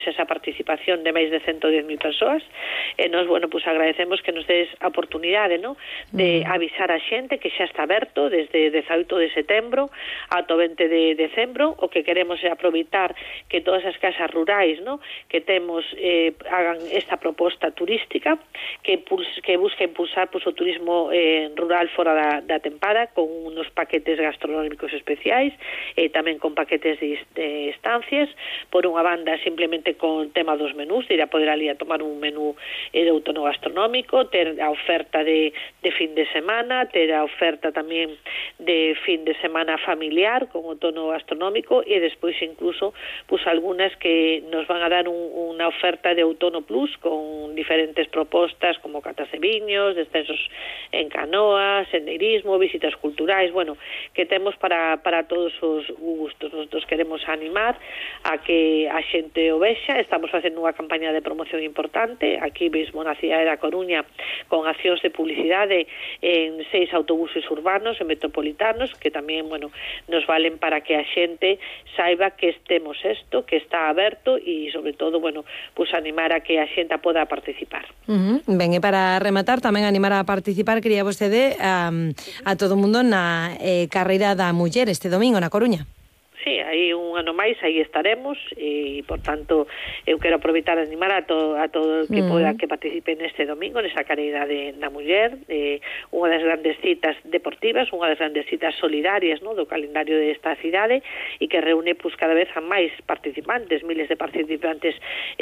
esa participación de máis de 110.000 persoas e nos, pues agradecemos que nos des a oportunidade, ¿no?, de avisar a xente que xa está aberto desde 18 de setembro ata o 20 de decembro. O que queremos é aproveitar que todas as casas rurais, ¿no?, que temos hagan esta proposta turística que busca impulsar o turismo rural fora da tempada con unos paquetes gastronómicos especiais e tamén con paquetes de estancias. Por unha banda, simplemente con o tema dos menús, de ir a poder ali a tomar un menú de outono gastronómico, ter a oferta de fin de semana, ter a oferta tamén de fin de semana familiar con outono gastronómico e despois incluso pues algunas que nos van a dar unha oferta de outono plus con diferentes propostas como catas de viños, descensos en canoa, sendeirismo, visitas culturais, que temos para todos os gustos. Nosotros queremos animar a que a xente o vexa. Estamos facendo unha campaña de promoción importante aquí mesmo na cidade da Coruña con accións de publicidade en 6 autobuses urbanos e metropolitanos que tamén, nos valen para que a xente saiba que temos isto, que está aberto e, sobre todo, pues animar a que a xente poda participar. Ben, e para rematar, tamén animar a participar, quería vostede a todo o mundo na carreira da muller este domingo na Coruña. Sí, aí un ano máis, aí estaremos e, por tanto, eu quero aproveitar a animar a todo que poda que participe neste domingo, nesa carreira da muller, unha das grandes citas deportivas, unha das grandes citas solidarias, ¿no?, do calendario desta cidade e que reúne pues cada vez a máis participantes, miles de participantes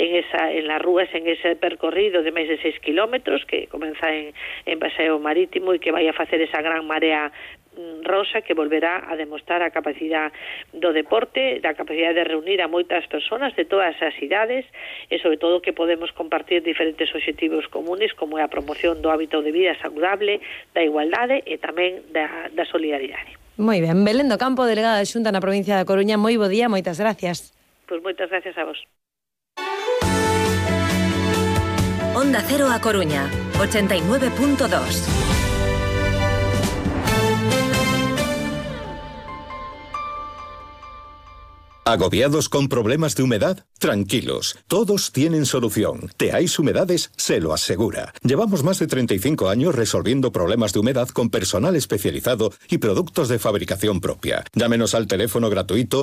en las rúas, en ese percorrido de máis de 6 kilómetros que comeza en Paseo Marítimo e que vai a facer esa gran marea rosa que volverá a demostrar a capacidade do deporte, da capacidade de reunir a moitas persoas de todas as idades e, sobre todo, que podemos compartir diferentes obxectivos comunes como é a promoción do hábito de vida saludable, da igualdade e tamén da solidaridade. Moi ben. Belén do Campo, delegada da Xunta na provincia da Coruña, moi bo día, moitas gracias. Pois moitas gracias a vos. Onda Cero a Coruña, 89.2. ¿Agobiados con problemas de humedad? Tranquilos, todos tienen solución. Teais Humedades se lo asegura. Llevamos más de 35 años resolviendo problemas de humedad con personal especializado y productos de fabricación propia. Llámenos al teléfono gratuito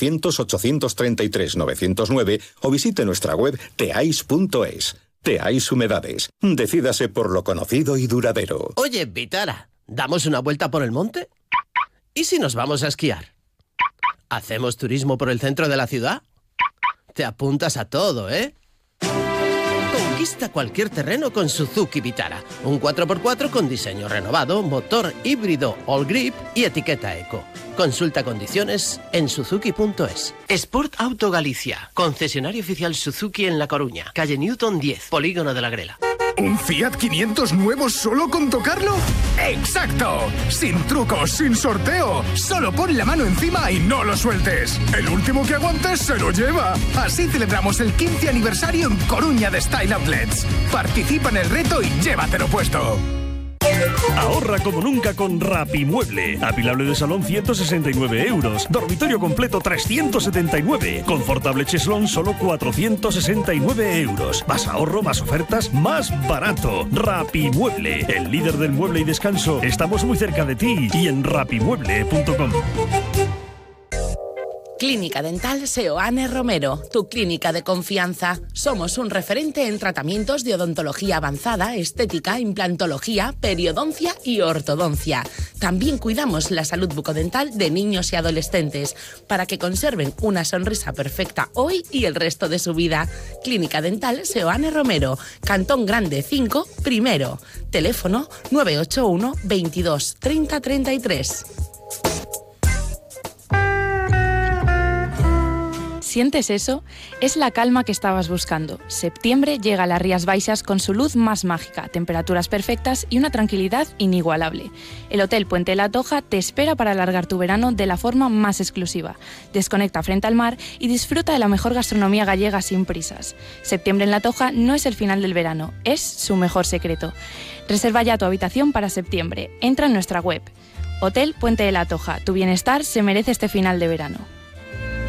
900-833-909 o visite nuestra web teais.es. Teais Humedades. Decídase por lo conocido y duradero. Oye, Vitara, ¿damos una vuelta por el monte? ¿Y si nos vamos a esquiar? ¿Hacemos turismo por el centro de la ciudad? Te apuntas a todo, ¿eh? Conquista cualquier terreno con Suzuki Vitara. Un 4x4 con diseño renovado, motor híbrido All Grip y etiqueta Eco. Consulta condiciones en suzuki.es. Sport Auto Galicia. Concesionario oficial Suzuki en La Coruña. Calle Newton 10, Polígono de la Grela. ¿Un Fiat 500 nuevo solo con tocarlo? ¡Exacto! Sin trucos, sin sorteo. Solo pon la mano encima y no lo sueltes. El último que aguante se lo lleva. Así celebramos el 15 aniversario en Coruña de Style Outlets. Participa en el reto y llévatelo puesto. Ahorra como nunca con Rapimueble. Apilable de salón 169 euros. Dormitorio completo 379. Confortable cheslón solo 469 euros. Más ahorro, más ofertas, más barato. Rapimueble, el líder del mueble y descanso. Estamos muy cerca de ti y en rapimueble.com. Clínica Dental Seoane Romero, tu clínica de confianza. Somos un referente en tratamientos de odontología avanzada, estética, implantología, periodoncia y ortodoncia. También cuidamos la salud bucodental de niños y adolescentes para que conserven una sonrisa perfecta hoy y el resto de su vida. Clínica Dental Seoane Romero, Cantón Grande 5, primero. Teléfono 981 22 30 33. ¿Sientes eso? Es la calma que estabas buscando. Septiembre llega a las Rías Baixas con su luz más mágica, temperaturas perfectas y una tranquilidad inigualable. El Hotel Puente de la Toja te espera para alargar tu verano de la forma más exclusiva. Desconecta frente al mar y disfruta de la mejor gastronomía gallega sin prisas. Septiembre en la Toja no es el final del verano, es su mejor secreto. Reserva ya tu habitación para septiembre. Entra en nuestra web. Hotel Puente de la Toja. Tu bienestar se merece este final de verano.